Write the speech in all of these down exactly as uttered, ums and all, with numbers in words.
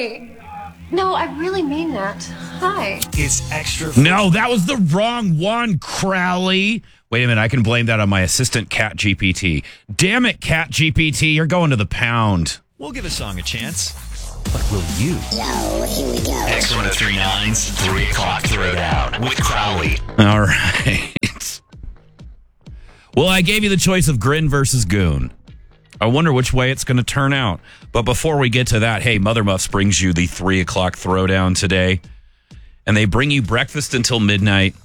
Hi. No, I really mean that. Hi. It's extra. No, that was the wrong one, Crowley. Wait a minute, I can blame that on my assistant, Cat G P T. Damn it, Cat G P T, you're going to the pound. We'll give a song a chance. But will you? Yo, here we go. X ten thirty-nine's three o'clock Throwdown with Crowley. All right. Well, I gave you the choice of Grin versus Goon. I wonder which way it's going to turn out. But before we get to that, hey, Mother Muffs brings you the three o'clock Throwdown today. And they bring you breakfast until midnight.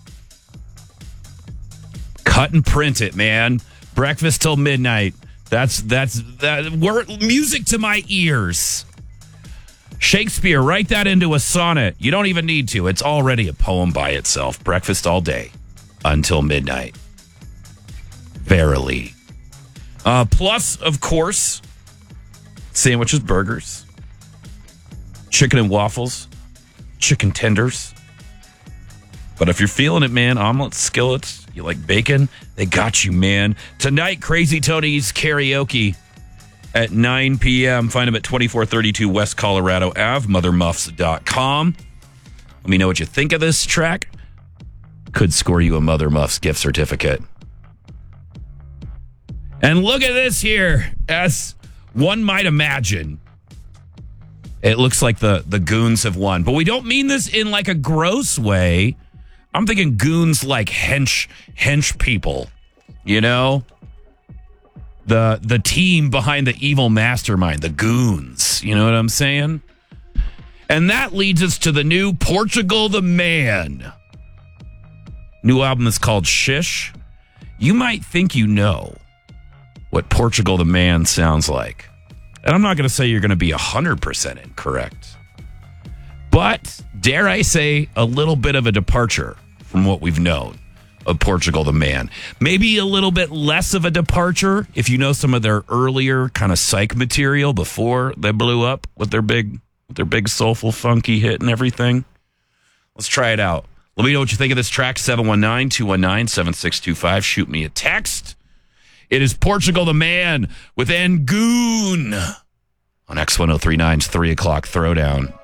Cut and print it, man. Breakfast till midnight. That's, that's, that, word, music to my ears. Shakespeare, write that into a sonnet. You don't even need to. It's already a poem by itself. Breakfast all day until midnight. Verily. Uh, plus, of course, sandwiches, burgers, chicken and waffles, chicken tenders. But if you're feeling it, man, omelets, skillets, you like bacon, they got you, man. Tonight, Crazy Tony's karaoke at nine p.m. Find them at twenty-four thirty-two West Colorado Avenue, mother muffs dot com. Let me know what you think of this track. Could score you a Mother Muffs gift certificate. And look at this here. As one might imagine, it looks like the, the goons have won. But we don't mean this in like a gross way. I'm thinking goons like hench hench people, you know? The the team behind the evil mastermind, the goons. You know what I'm saying? And that leads us to the new Portugal the Man. New album is called Shish. You might think you know what Portugal the Man sounds like. And I'm not going to say you're going to be one hundred percent incorrect. But, dare I say, a little bit of a departure from what we've known of Portugal the Man. Maybe a little bit less of a departure if you know some of their earlier kind of psych material before they blew up with their big, with their big soulful, funky hit and everything. Let's try it out. Let me know what you think of this track, seven one nine, two one nine, seven six two five. Shoot me a text. It is Portugal the Man with Ngoon on X ten thirty-nine's three o'clock Throwdown.